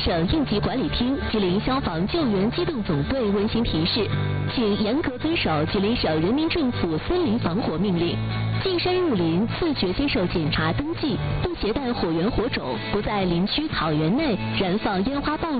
省应急管理厅、吉林消防救援机动总队温馨提示，请严格遵守吉林省人民政府森林防火命令。进山入林，自觉接受检查登记，不携带火源火种，不在林区草原内燃放烟花爆